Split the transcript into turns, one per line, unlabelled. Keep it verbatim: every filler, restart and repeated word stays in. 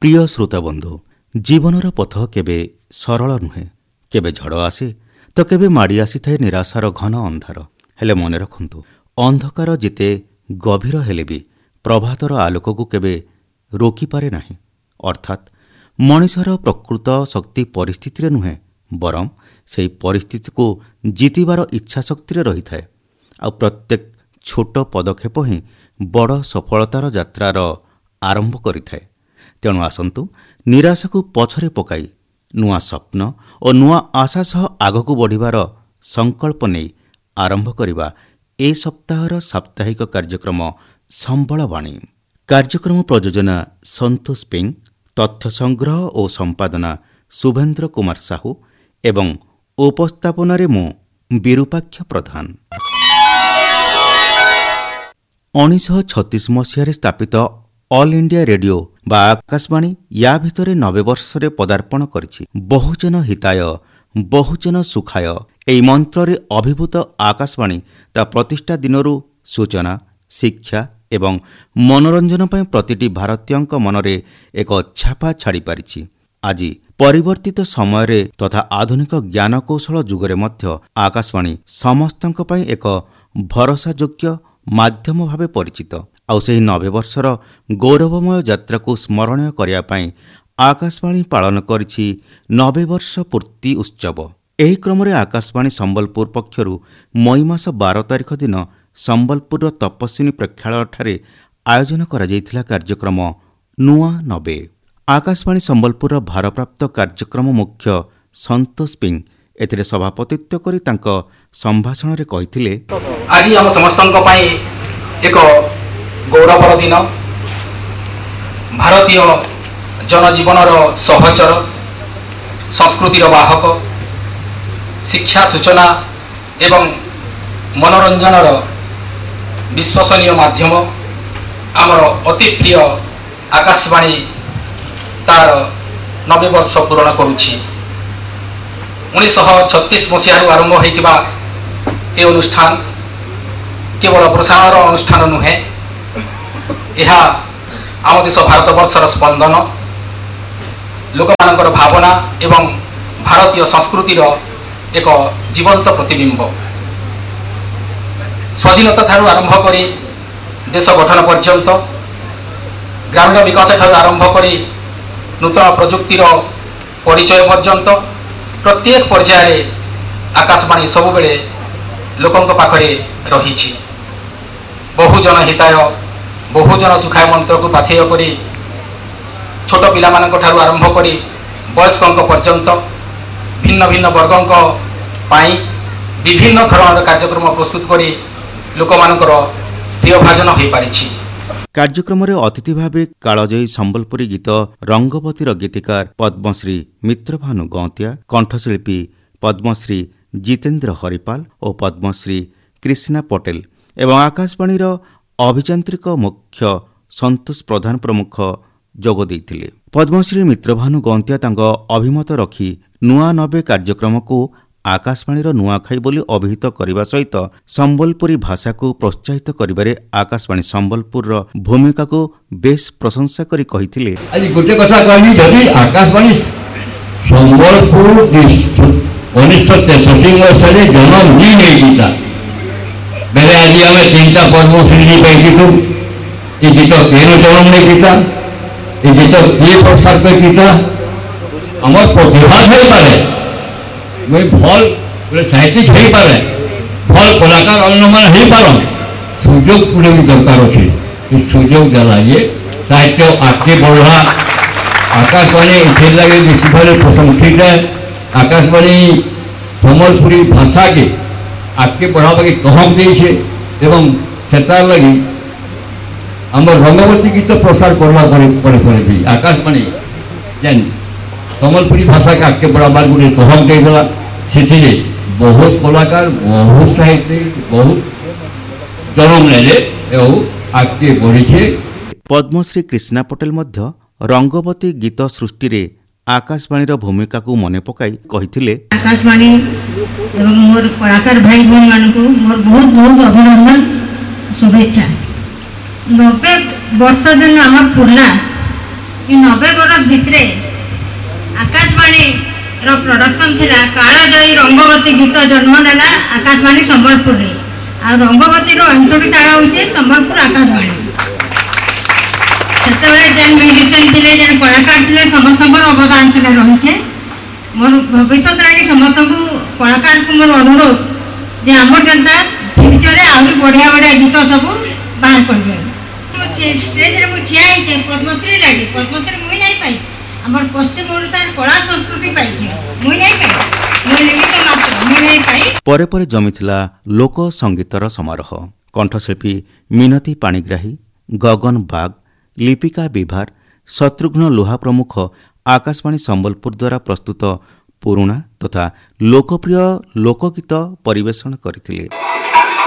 प्रिय श्रोता बंधु जीवनर पथ केबे सरल नुहे केबे झड़ आसे तो केबे माड़ी आसी थाए निराशार घन अंधार हेले मन रखंतु अंधकार जिते गभीर हेले भी प्रभातर आलोक को केबे रोकी पारे नाही। अर्थात मनिषर प्रकृत शक्ति परिस्थिति नुहे बरम से परिस्थिति को जीतिबार इच्छा शक्ति रही थाए। आ प्रत्येक छोट पदक्षेप ही बड़ सफलतार यात्रार आरंभ करिथाए। तेणु आसंतु निराशा को पछरे पकाई नुआ स्वप्न और नुआ आशा सह आगकू बढ़िबार संकल्प नहीं आरंभ करिबा ए सप्ताहर साप्ताहिक कार्यक्रम संबलवाणी। कार्यक्रम प्रयोजना संतोष पिंग, तथ्य संग्रह और संपादना शुभेन्द्र कुमार साहू एवं उपस्थापन मु विरूपाक्ष प्रधान। उन्नीस छत्तीस मसीह स्थापित ऑल इंडिया रेडियो बा आकाशवाणी या भितरे नबे वर्षरे पदार्पण करिछि। बहुजन हिताय बहुजन सुखाय एई मंत्रे अभिभूत आकाशवाणी ता प्रतिष्ठा दिनरू सूचना शिक्षा एवं मनोरंजन पय प्रतिटी भारतीयंक मनरे एक छापा छाड़ी पारिछि। आज परिवर्तित समय रे तथा आधुनिक ज्ञान कौशल जुगरे मध्य आकाशवाणी समस्तंक पय एक भरोसायोग्य माध्यम भावे परिचित। आउ से नबे वर्षर गौरवमय यात्रा को स्मरणीय करने पाई आकाशवाणी पालन करिछि नबे वर्ष पूर्ति उत्सव। एही क्रम आकाशवाणी संबलपुर पक्षरु मई मास बारह तारिख दिन संबलपुर तपस्विनी प्रेक्षालय ठारे आयोजन करा जायथिला कार्यक्रम नुआ नबे। आकाशवाणी संबलपुर भारप्राप्त कार्यक्रम मुख्य संतोष पिंग एथिरे सभापतित्व करी तांक संभाषण रे कहिथिले,
आज हम समस्तंक पई एक गौरवर दिन भारतीय जनजीवनर सहचर संस्कृतिर वाहक शिक्षा सूचना एवं मनोरंजनर विश्वसनीय माध्यम आमर अति प्रिय आकाशवाणी तार नबे वर्ष पूरण करुछि। उन्नीस छत्तीस मसीह आरंभ होइतिबा ए अनुष्ठान केवल प्रसारण अनुष्ठान नुहे, यह आम देश भारत वर्षर स्पंदन लोकमानंकर भावना एवं भारतीय संस्कृतिर एक जीवंत प्रतिबिंब। स्वाधीनता ठारू आरंभ करी देश गठन पर्यंत ग्रामीण विकास ठारू आरंभ करी नूतन प्रजुक्तिर परिचय पर्यंत प्रत्येक पर्याय आकाशवाणी सबुबेले लोकंक पाखरे रहिछि। बहुजन हिताय बहुजन सुखाय मंत्र को पाथेय करी छोट पिला मानक ठारू आरंभ करी वयस्कंक पर्यंत भिन्न भिन्न वर्गंक पाई विभिन्न धरणर कार्यक्रम प्रस्तुत करी लोकमानकर प्रिय भाजन होई पारिछि।
कार्यक्रम रे अतिथि भावे कालजयी संबलपुरी गीत रंगवतीर गीतिकार पद्मश्री मित्रभानु गौंतिया, कंठशिल्पी पद्मश्री जितेन्द्र हरिपाल और पद्मश्री कृष्णा पटेल एवं आकाशवाणीर अभियांत्रिक मुख्य संतोष प्रधान प्रमुख जोग देइथिले। पद्मश्री मित्रभानु गौंतिया तांग अभिमत रखी नुआ नबे कार्यक्रम को आकाशवाणीर नुआखाई बोली अभिहित करने सहित संबलपुरी भाषा को प्रोत्साहित करिबारे आकाशवाणी संबलपुर भूमिका को बेस प्रशंसा करी कहिथिले,
आज गोटे कथा कहनी जदि आकाशवाणी संबलपुर उन्नीस तेसठी मसीह जन्म नहीं होता बेले आज आम तीन टा पद्मश्री पाइलु। ये गीत केन जन्म नहीं था, ये गीत किए प्रसार करता आमर प्रतिभा हो पारे, मैं भल साहित्यिक हो पारे, भल कलाकार अन्यमान हो पार, सुजोग पूरे भी दरकार अच्छे। सुजोग देला ये साहित्य आगे बढ़ा। आकाशवाणी इसे लगे बेसी भाव प्रशंसित है। आकाशवाणी संबलपुरी भाषा के आगे बढ़ावा के कहक देছে एवं सेतार लगी आम रंगवती गीत प्रसार करला पर भी आकाशवाणी जेन संबलपुरी भाषा के आगे बढ़ावार गोटे कहक देला। से बहुत कलाकार बहुत साहित्यिक बहुत जन्म ले आगे बढ़ी।
पद्मश्री कृष्णा पटेल मध्य रंगवती गीत सृष्टि रे आकाशवाणी भूमिका को मन पकाई कहिथिले,
आकाशवाणी एवं मोर कलाकार भाई बहन मान को मोर बहुत बहुत अभिनंदन शुभेच्छा। नब्बे वर्ष दिन आम पूर्णा ये नब्बे बरस भितर आकाशवाणी रो प्रोडक्शन थिला कालजयी रंगवती गीत जन्म नेला आकाशवाणी संबलपुर रे आ रंगवती रो अंतरिशाला होचे संबलपुर आकाशवाणी सेतबे जेन म्यूजिशियन थिले जेन कलाकार थिले समस्त अवदान थिले रहिছে मोर भविष्य लागି समस्त कलाकार को मोर अनुरोध जे हमर जनता फ्यूचर रे आहुरी बढ़िया बढ़िया गीत सब बाहर करबे स्टेज रे मु ठिया है पद्मश्री लागी पद्मश्री मुई नहीं पाई हमर पश्चिम ओडिशा कला संस्कृति पाइछि मुई नहीं पाई मुई लिखित मात्र मुई नहीं पाई
परे परे जमिथिला लोक संगीतर समारोह कंठशिल्पी मिनती पाणिग्राही गगन बाग लिपिका विभार शत्रुघ्न लोहा प्रमुख आकाशवाणी संबलपुर द्वारा प्रस्तुत पुराणा तथा लोकप्रिय लोकगीत परिवेषण करथिले।